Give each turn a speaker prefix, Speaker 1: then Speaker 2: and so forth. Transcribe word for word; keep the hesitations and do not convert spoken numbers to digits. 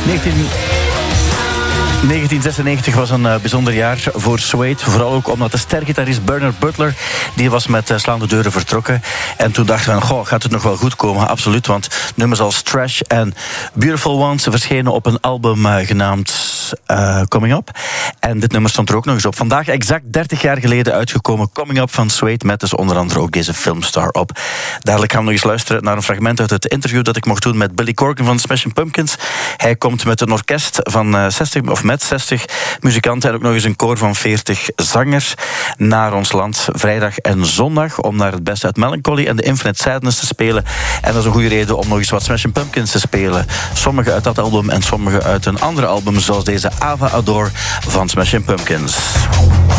Speaker 1: negentien negentien zesennegentig was een uh, bijzonder jaar voor Suede. Vooral ook omdat de stergitarist Bernard Butler, die was met uh, slaande deuren vertrokken. En toen dachten we, goh, gaat het nog wel goed komen? Absoluut, want nummers als Trash en Beautiful Ones verschenen op een album uh, genaamd uh, Coming Up. En dit nummer stond er ook nog eens op. Vandaag exact dertig jaar geleden uitgekomen Coming Up van Suede, met dus onder andere ook deze filmstar op. Dadelijk gaan we nog eens luisteren naar een fragment uit het interview dat ik mocht doen met Billy Corgan van Smashing Pumpkins. Hij komt met een orkest van uh, zestig, of met zestig muzikanten en ook nog eens een koor van veertig zangers naar ons land vrijdag en zondag om naar het beste uit Melancholy en The Infinite Sadness te spelen. En dat is een goede reden om nog eens wat Smashing Pumpkins te spelen. Sommige uit dat album en sommige uit een ander album, zoals deze Ava Adore van Smashing Pumpkins.